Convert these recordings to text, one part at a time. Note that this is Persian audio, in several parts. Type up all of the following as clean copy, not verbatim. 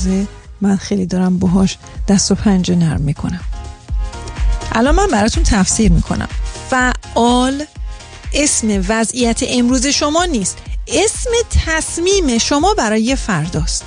امروزه من خیلی دارم باهاش دست و پنجه نرم میکنم. الان من براتون تفسیر میکنم. فعال اسم وضعیت امروز شما نیست، اسم تصمیم شما برای فرداست.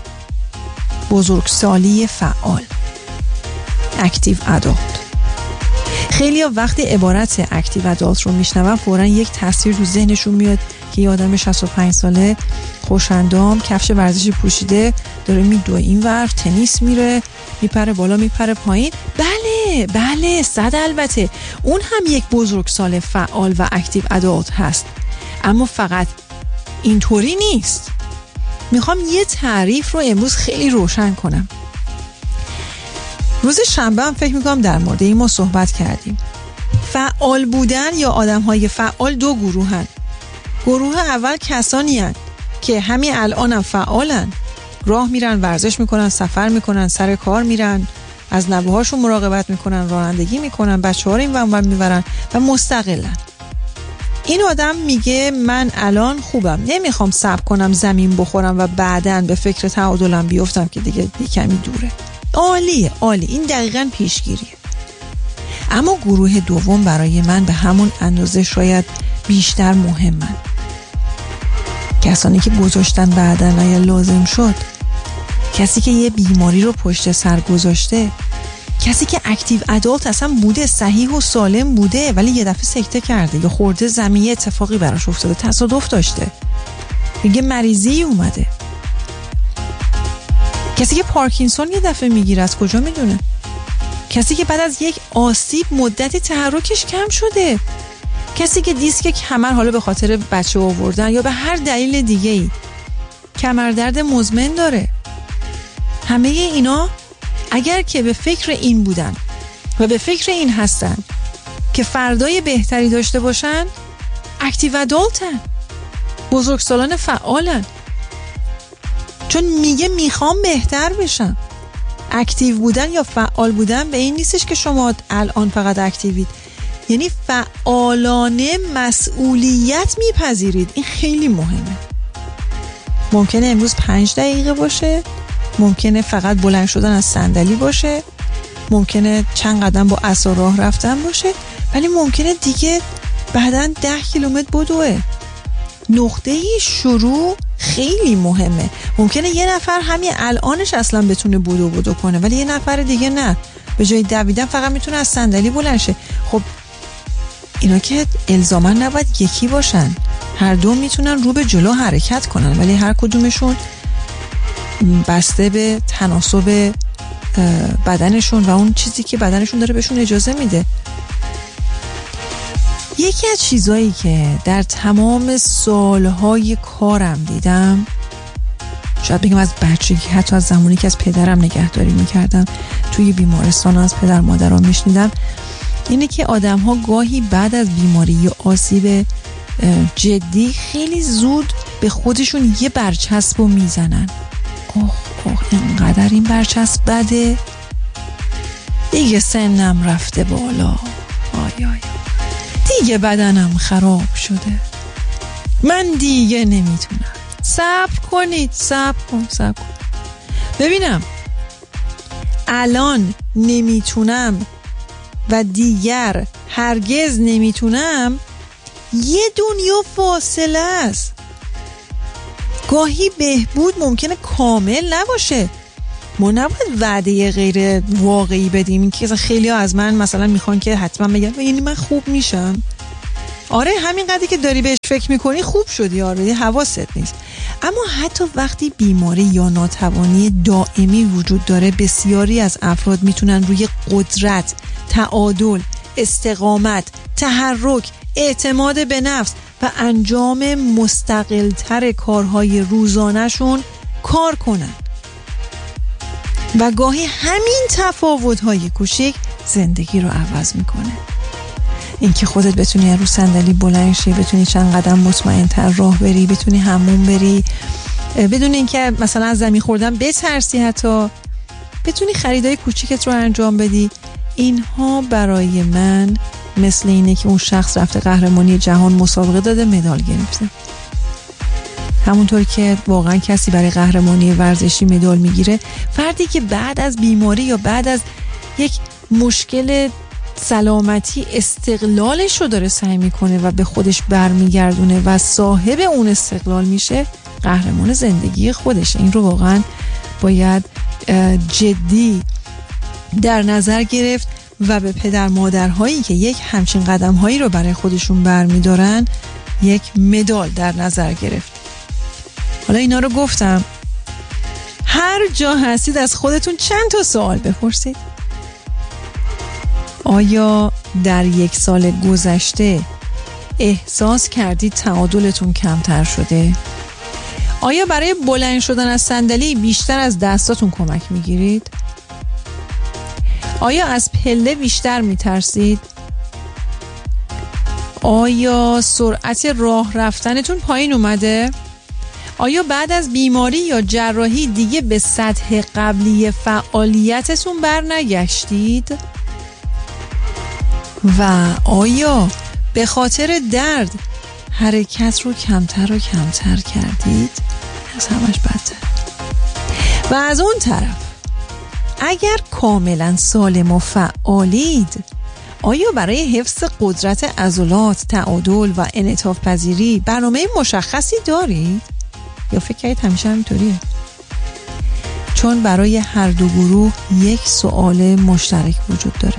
بزرگسالی فعال، اکتیو ادالت. خیلی ها وقتی عبارت اکتیو ادالت رو میشنون فوراً یک تصویر تو ذهنشون میاد که یه آدم 65 ساله خوش‌اندام، کفش ورزشی پوشیده، داره میدوه اینور، تنیس میره، میپره بالا میپره پایین. بله 100 البته اون هم یک بزرگسال فعال و اکتیو ادالت هست، اما فقط اینطوری نیست. میخوام یه تعریف رو امروز خیلی روشن کنم. روز شنبه هم فکر میکنم در مورد این ما صحبت کردیم. فعال بودن یا آدم‌های فعال دو گروهن. گروه اول کسانی هستند که همین الان هم فعالن، راه میرن، ورزش میکنن، سفر میکنن، سر کار میرن، از نوه‌هاشون مراقبت میکنن، رانندگی میکنن، بچه‌ها رو این ور میبرن و مستقلن. این آدم میگه من الان خوبم، نمیخوام صبر کنم زمین بخورم و بعداً به فکر تعادلم بیفتم که دیگه کمی دوره. عالیه، این دقیقاً پیشگیریه. اما گروه دوم برای من به همون اندازه شاید بیشتر مهمن. کسانی که گذاشتن بعداً اگه لازم شد، کسی که یه بیماری رو پشت سر گذاشته، کسی که اکتیو ادالت اصلا بوده، صحیح و سالم بوده، ولی یه دفعه سکته کرده یا خورده زمین، اتفاقی براش افتاده، تصادف داشته، یه مریضی اومده. کسی که پارکینسون یه دفعه میگیره، از کجا میدونه؟ کسی که بعد از یک آسیب مدتی تحرکش کم شده، کسی که دیسک کمر حالا به خاطر بچه آوردن یا به هر دلیل دیگه‌ای کمردرد مزمن داره. همه اینا اگر که به فکر این بودن و به فکر این هستن که فردای بهتری داشته باشن، اکتیو ادالتن، بزرگسالان فعالن. چون میگه میخوام بهتر بشم. اکتیو بودن یا فعال بودن به این نیستش که شما الان فقط اکتیوید، یعنی فعالانه مسئولیت میپذیرید. این خیلی مهمه. ممکنه امروز 5 دقیقه باشه، ممکنه فقط بلند شدن از صندلی باشه، ممکنه چند قدم با عصا راه رفتن باشه، ولی ممکنه دیگه بعداً 10 کیلومتر بدوه. نقطه شروع خیلی مهمه. ممکنه یه نفر همین الانش اصلا بتونه بدو کنه، ولی یه نفر دیگه نه، به جای دویدن فقط میتونه از صندلی بلند شه. خب اینا که الزاما نباید یکی باشن، هر دو میتونن رو به جلو حرکت کنن، ولی هر کدومشون بسته به تناسب بدنشون و اون چیزی که بدنشون داره بهشون اجازه میده. یکی از چیزایی که در تمام سالهای کارم دیدم، شاید بگم از بچگی، حتی از زمانی که از پدرم نگهداری میکردم، توی بیمارستان از پدر مادرم میشنیدم، اینه که آدم ها گاهی بعد از بیماری یا آسیب جدی خیلی زود به خودشون یه برچسب رو میزنن. اینقدر این برچسب بده، دیگه سنم رفته بالا، دیگه بدنم خراب شده، من دیگه نمیتونم. صبر کنید، صبر کن. ببینم الان نمیتونم و دیگر هرگز نمیتونم، یه دنیا فاصله است. گاهی بهبود ممکنه کامل نباشه. ما نباید وعده غیر واقعی بدیم. این که خیلی ها از من مثلا میخوان که حتما بگم یعنی من خوب میشم. آره همین قدری که داری بهش فکر میکنی خوب شدی، آره حواست نیست. اما حتی وقتی بیماری یا ناتوانی دائمی وجود داره، بسیاری از افراد میتونن روی قدرت، تعادل، استقامت، تحرک، اعتماد به نفس و انجام مستقل‌تر کارهای روزانه‌شون کار کنن. و گاهی همین تفاوت‌های کوچیک زندگی رو عوض میکنه. اینکه خودت بتونی رو صندلی بلند شی، بتونی چند قدم مطمئن‌تر راه بری، بتونی حموم بری، بدون اینکه مثلا از زمین خوردن بترسی، حتی بتونی خریدای کوچیکت رو انجام بدی. اینها برای من مثل اینه که اون شخص رفته قهرمانی جهان مسابقه داده، مدال گرفته. همونطور که واقعا کسی برای قهرمانی ورزشی مدال میگیره، فردی که بعد از بیماری یا بعد از یک مشکل سلامتی استقلالش رو داره سعی میکنه و به خودش برمیگردونه و صاحب اون استقلال میشه، قهرمان زندگی خودشه. این رو واقعا باید جدی در نظر گرفت و به پدر مادرهایی که یک همچین قدم هایی رو برای خودشون برمیدارن یک مدال در نظر گرفت. حالا اینا رو گفتم، هر جا هستید از خودتون چند تا سوال بپرسید. آیا در 1 سال گذشته احساس کردید تعادلتون کمتر شده؟ آیا برای بلند شدن از صندلی بیشتر از دستاتون کمک میگیرید؟ آیا از پله بیشتر میترسید؟ آیا سرعت راه رفتنتون پایین اومده؟ آیا بعد از بیماری یا جراحی دیگه به سطح قبلی فعالیتتون برنگشتید؟ و آیا به خاطر درد حرکت رو کمتر و کمتر کردید؟ از همش بدتر. و از اون طرف اگر کاملا سالم و فعالید، آیا برای حفظ قدرت عضلات، تعادل و انعطاف پذیری برنامه مشخصی دارید؟ یا فکر کنید همیشه همینطوریه؟ چون برای هر دو گروه یک سوال مشترک وجود داره.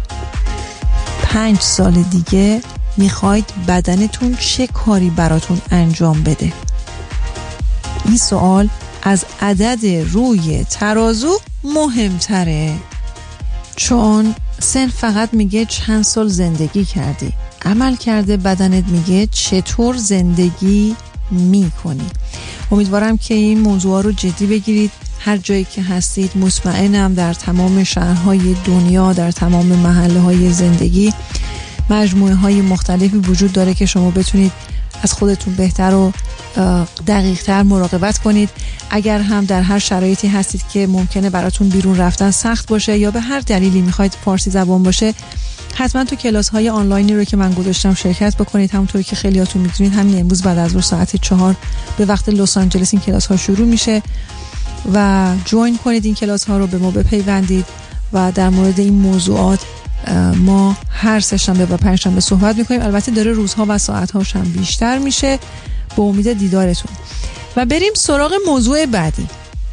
5 سال دیگه میخواید بدنتون چه کاری براتون انجام بده؟ این سوال از عدد روی ترازو مهمتره، چون سن فقط میگه چند سال زندگی کردی، عمل کرده بدنت میگه چطور زندگی میکنی. امیدوارم که این موضوع رو جدی بگیرید. هر جایی که هستید مطمئنم در تمام شهرهای دنیا، در تمام محله های زندگی مجموعه های مختلفی وجود داره که شما بتونید از خودتون بهتر و دقیق تر مراقبت کنید. اگر هم در هر شرایطی هستید که ممکنه براتون بیرون رفتن سخت باشه یا به هر دلیلی میخواید فارسی زبان باشه، حتما تو کلاس های آنلاینی رو که من گذاشتم شرکت بکنید. همونطوری که خیلیاتون میدونید همین امروز بعد از ظهر ساعت 4 به وقت لس آنجلس این کلاس ها شروع میشه و جوین کنید این کلاس ها رو، به ما بپیوندید و در مورد این موضوعات ما هر سه شنبه و پنج شنبه صحبت میکنیم. البته داره روزها و ساعت‌هاش هم بیشتر میشه. به امید دیدارتون. و بریم سراغ موضوع بعدی.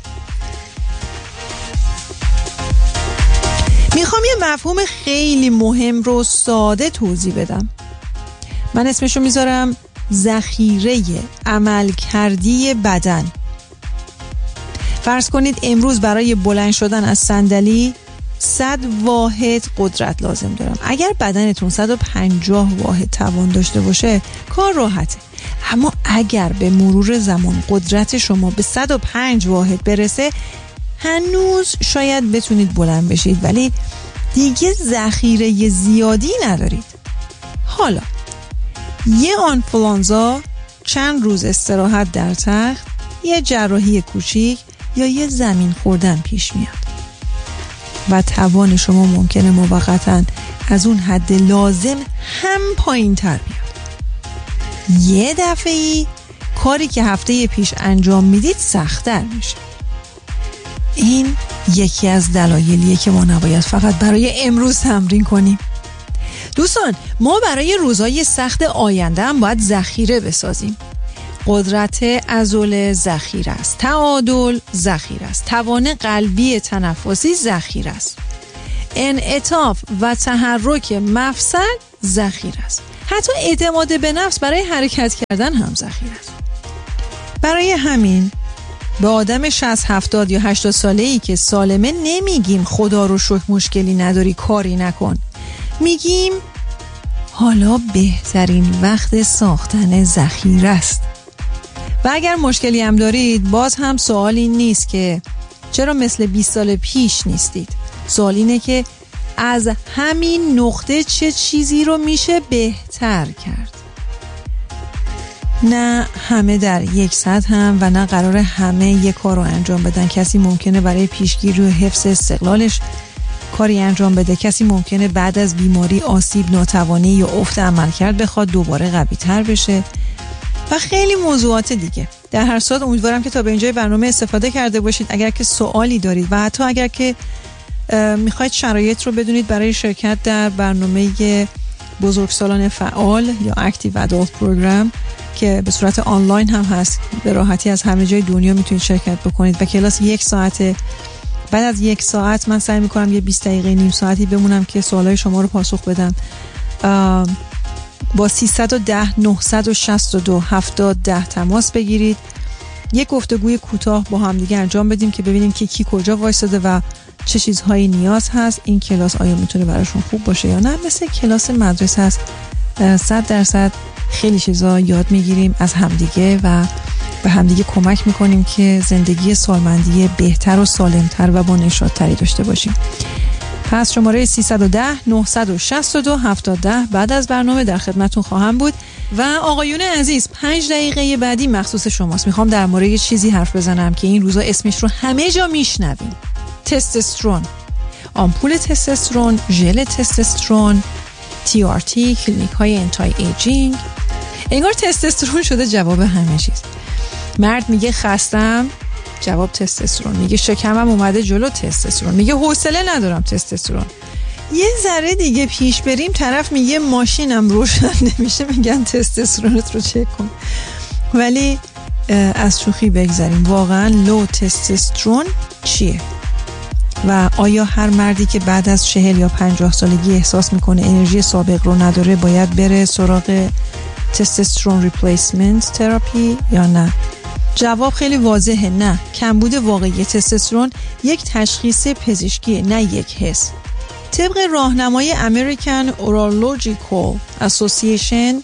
میخوام یه مفهوم خیلی مهم رو ساده توضیح بدم. من اسمشو میذارم ذخیره عملکردی بدن. فرض کنید امروز برای بلند شدن از صندلی 100 واحد قدرت لازم دارم. اگر بدنتون 150 واحد توان داشته باشه کار راحته. اما اگر به مرور زمان قدرت شما به 105 واحد برسه، هنوز شاید بتونید بلند بشید ولی دیگه ذخیره زیادی ندارید. حالا یه آنفولانزا، چند روز استراحت در تخت، یه جراحی کوچیک یا یه زمین خوردن پیش میاد و توان شما ممکنه موقتاً از اون حد لازم هم پایین تر بیاد. یه دفعه‌ای کاری که هفته پیش انجام میدید سخت‌تر میشه. این یکی از دلایلیه که ما نباید فقط برای امروز تمرین کنیم. دوستان، ما برای روزهای سخت آینده هم باید ذخیره بسازیم. قدرت عضله ذخیره است، تعادل ذخیره است، توان قلبی تنفسی ذخیره است، انعطاف و تحرک مفصل ذخیره است، حتی اعتماد به نفس برای حرکت کردن هم ذخیره است. برای همین به آدم 60 70 یا 80 ساله‌ای که سالمه نمیگیم خدا رو شکر مشکلی نداری کاری نکن، میگیم حالا بهترین وقت ساختن ذخیره است. و اگر مشکلی هم دارید، باز هم سوال این نیست که چرا مثل 20 سال پیش نیستید. سوال اینه که از همین نقطه چه چیزی رو میشه بهتر کرد. نه همه در یک سطح هم و نه قرار همه یک کار رو انجام بدن. کسی ممکنه برای پیشگیری و حفظ استقلالش کاری انجام بده، کسی ممکنه بعد از بیماری، آسیب، ناتوانی یا افت عملکرد بخواد دوباره قوی تر بشه و خیلی موضوعات دیگه. در هر صورت امیدوارم که تا به اینجای برنامه استفاده کرده باشید. اگر که سوالی دارید و حتی اگر که میخواید شرایط رو بدونید برای شرکت در برنامه بزرگسالان فعال یا اکتیو ادالت پروگرام که به صورت آنلاین هم هست، به راحتی از همه جای دنیا میتونید شرکت بکنید و کلاس 1 ساعته. بعد از 1 ساعت من سعی میکنم یه 20 دقیقه نیم ساعتی بمونم که سوالای شما رو پاسخ بدم. با 310 962 7010 تماس بگیرید. یک گفتگوی کوتاه با هم دیگه انجام بدیم که ببینیم که کی کجا وایساده و چه چیزهایی نیاز هست. این کلاس آیا میتونه براشون خوب باشه یا نه. مثل کلاس مدرسه هست، 100% خیلی چیزا یاد میگیریم از همدیگه و به همدیگه کمک میکنیم که زندگی سالمندی بهتر و سالمتر و با نشاط‌تری داشته باشیم. پس شماره 310 962 7010 بعد از برنامه در خدمتون خواهم بود. و آقایون عزیز 5 دقیقه بعدی مخصوص شماست. میخوام در مورد یه چیزی حرف بزنم که این روزا اسمش رو همه جا میشنویم. تستوسترون، آمپول تستوسترون، ژل تستوسترون، TRT، کلینیک های انتای ایجینگ. انگار تستوسترون شده جواب همه چیز. مرد میگه خستم، جواب تستوسترون. میگه شکمم اومده جلو، تستوسترون. میگه حوصله ندارم، تستوسترون. یه ذره دیگه پیش بریم، طرف میگه ماشینم روشن نمیشه، میگن تستوسترونت رو چک کن. ولی از شوخی بگذاریم، واقعا لو تستوسترون چیه؟ و آیا هر مردی که بعد از 40 یا 50 سالگی احساس میکنه انرژی سابق رو نداره باید بره سراغ تستوسترون ریپلیسمنت تراپی یا نه؟ جواب خیلی واضحه، نه. کمبود واقعی تستوسترون یک تشخیص پزشکی، نه یک حس. طبق راهنمای American Urological Association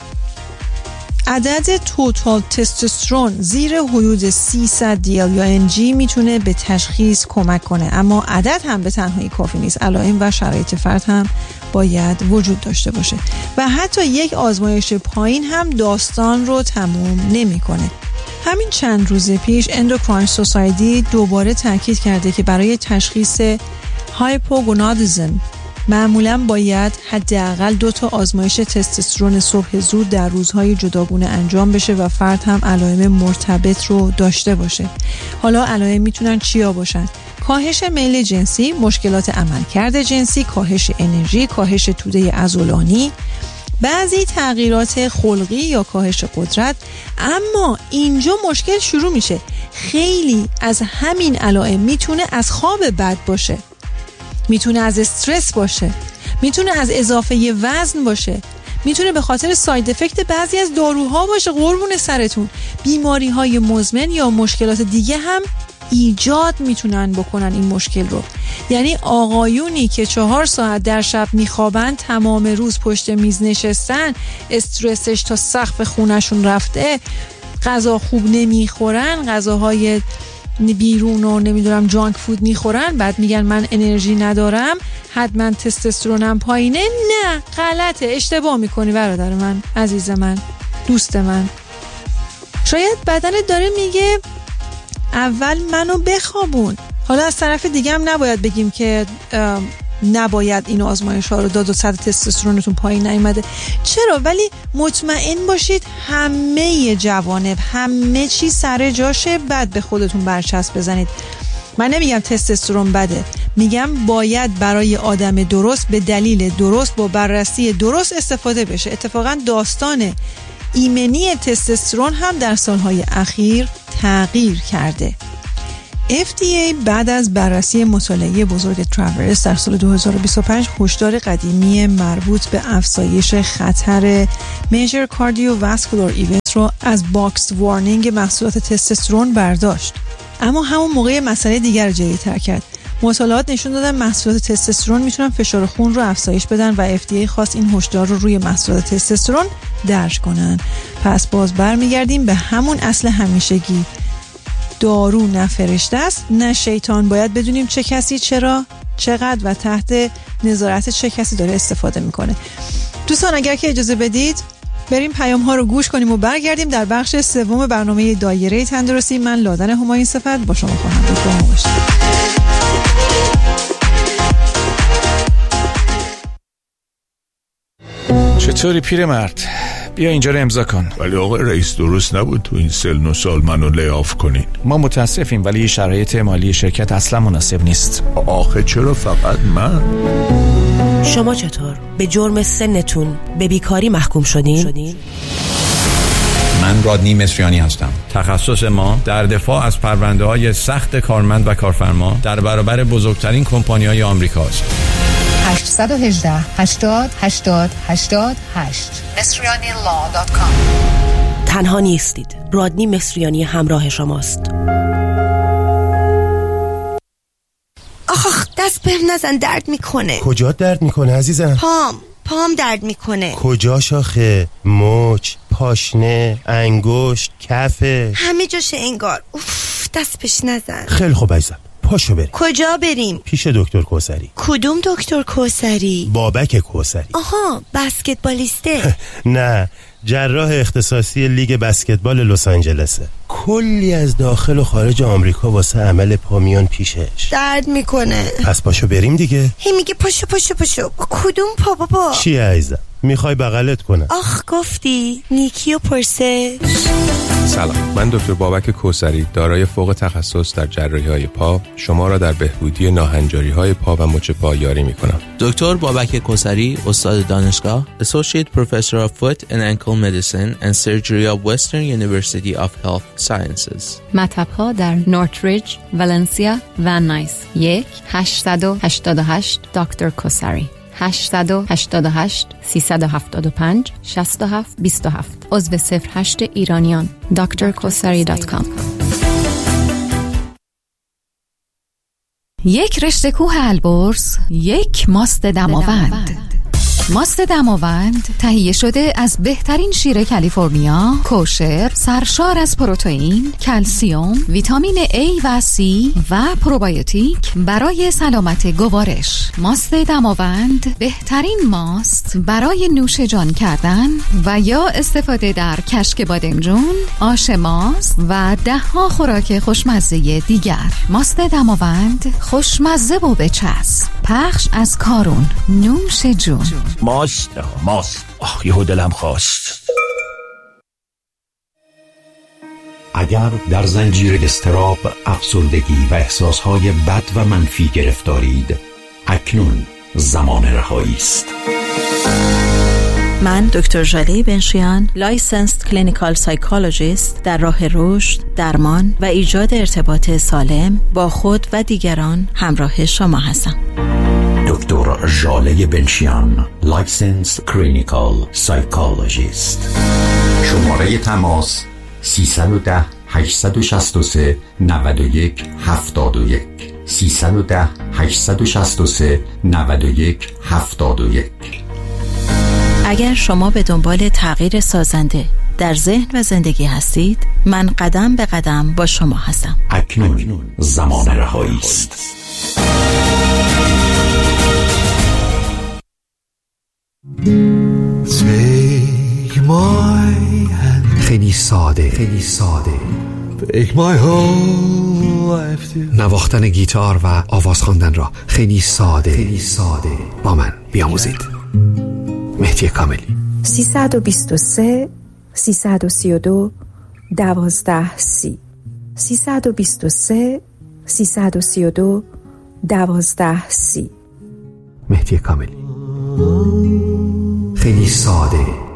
عدد توتال تستوسترون زیر حدود 300 DL یا NG میتونه به تشخیص کمک کنه، اما عدد هم به تنهایی کافی نیست. علائم و شرایط فرد هم باید وجود داشته باشه و حتی یک آزمایش پایین هم داستان رو تموم نمیکنه. همین چند روز پیش اندوکراین سوسایتی دوباره تاکید کرده که برای تشخیص هایپوگونادیسم معمولاً باید حداقل 2 تا آزمایش تستوسترون صبح زود در روزهای جداگانه انجام بشه و فرد هم علائم مرتبط رو داشته باشه. حالا علائم میتونن چیا باشن؟ کاهش میل جنسی، مشکلات عملکرد جنسی، کاهش انرژی، کاهش توده عضلانی، بعضی تغییرات خلقی یا کاهش قدرت. اما اینجا مشکل شروع میشه. خیلی از همین علائم میتونه از خواب بد باشه، میتونه از استرس باشه، میتونه از اضافه وزن باشه، میتونه به خاطر ساید افکت بعضی از داروها باشه. قربون سرتون، بیماری های مزمن یا مشکلات دیگه هم ایجاد میتونن بکنن این مشکل رو. یعنی آقایونی که 4 ساعت در شب میخوابن، تمام روز پشت میز نشستن، استرسش تا سقف خونشون رفته، غذا خوب نمیخورن، غذاهای بیرون و نمیدونم جانک فود میخورن، بعد میگن من انرژی ندارم، حتما تستوسترونم پایینه. نه، غلطه، اشتباه میکنی برادر من، عزیز من، دوست من. شاید بدنت داره میگه اول منو بخوابون. حالا از طرف دیگه هم نباید بگیم که نباید این آزمایش ها رو داد و سطح تستوسترونتون پایین نیامده. چرا؟ ولی مطمئن باشید همه جوانب، همه چی سر جاشه. بعد به خودتون برچسب بزنید. من نمیگم تستوسترون بده، میگم باید برای آدم درست به دلیل درست با بررسی درست استفاده بشه. اتفاقا داستان ایمنی تستوسترون هم در سالهای اخیر تغییر کرده. FDA بعد از بررسی مطالعه بزرگ تراورس در سال 2025 هشدار قدیمی مربوط به افزایش خطر میجر کاردیوواسکولار ایونت رو از باکس وارنینگ محصولات تستوسترون برداشت. اما همون موقع مسئله دیگر جدی‌تر کرد. مطالعات نشون دادن محصولات تستوسترون میتونن فشار خون رو افزایش بدن و FDA خواست این هشدار رو روی محصولات تستوسترون درج کنن. پس باز برمیگردیم به همون اصل همیشگی. دارو نه فرشته است نه شیطان. باید بدونیم چه کسی چرا، چقدر و تحت نظارت چه کسی داره استفاده میکنه. دوستان اگر که اجازه بدید بریم پیام ها رو گوش کنیم و برگردیم در بخش سوم برنامه دایره تندرستی. من لادن همایون صفت با شما خواهم بود. با ما باشید. چطوری پیرمرد؟ بیا اینجا رو امضا کن. ولی آقای رئیس درست نبود تو این سن و سال منو لی‌آف کنین. ما متاسفیم ولی شرایط مالی شرکت اصلا مناسب نیست. آخه چرا فقط من؟ شما چطور؟ به جرم سنتون به بیکاری محکوم شدین؟ من رادنی مصریانی هستم. تخصص ما در دفاع از پرونده‌های سخت کارمند و کارفرما در برابر بزرگترین کمپانی‌های آمریکاست. 818 80 80 88 مصریanilaw.com. تنها نیستید. رادنی مصریانی همراه شماست. آخ دست بهم نزن، درد میکنه. کجا درد میکنه عزیزم؟ پام درد میکنه. کجا شاخه؟ مچ، پاشنه، انگشت، کفه، همه جاشه انگار. اوف دست بهش نزن. خیلی خوب عزیزم، پاشو بریم. کجا بریم؟ پیش دکتر کوثری. کدوم دکتر کوثری؟ بابک کوثری. آها بسکتبالیسته. نه، جراح اختصاصی لیگ بسکتبال لس آنجلسه. کلی از داخل و خارج آمریکا واسه عمل پا میان پیشش. درد میکنه. پس پاشو بریم دیگه. هی میگه پاشو. کدوم پا بابا؟ چی عزیزم؟ میخوای بغلت کنم؟ آخ گفتی نیکیو پرسه. سلام، من دکتر بابک کوثری دارای فوق تخصص در جراحی‌های پا شما را در بهبودی ناهنجاری‌های پا و مچ پا یاری می‌کنم. دکتر بابک کوثری، استاد دانشگاه، Associate Professor of Foot and Ankle Medicine and Surgery of Western University of Health Sciences. مطب‌ها در نورتریج، ولنسیا و نایس. 1-888 دکتر کوثری. 888 375 67 27. عضو 08 ایرانیان. drkosari.com. یک رشته کوه البرز، یک ماست دماوند. ماست دماوند تهیه شده از بهترین شیر کالیفرنیا، کوشر، سرشار از پروتئین، کلسیم، ویتامین A و C و پروبیوتیک برای سلامت گوارش. ماست دماوند بهترین ماست برای نوش جان کردن و یا استفاده در کشک بادمجون، آش ماست و 10 خوراک خوشمزه دیگر. ماست دماوند خوشمزه و بچسب. پخش از کارون. نوش جون. ماست یهو دلم خواست. اگر در زنجیر اضطراب، افسردگی و احساسهای بد و منفی گرفتارید، اکنون زمان رهایی است. من دکتر ژاله بنشیان، لایسنسد کلینیکال سایکولوژیست در راه رشد، درمان و ایجاد ارتباط سالم با خود و دیگران همراه شما هستم. دکتر ژاله بنشیان، لایسنس کلینیکال سایکولوژیست. شماره تماس 310 863 91 71 310 863 91 71. اگر شما به دنبال تغییر سازنده در ذهن و زندگی هستید، من قدم به قدم با شما هستم. اکنون زمان رهایی است. خیلی ساده نواختن گیتار و آواز خواندن را خیلی ساده با من بیاموزید. مهدی کاملی. 323 332 1230 323 332 1230. مهدی کاملی. خیلی ساده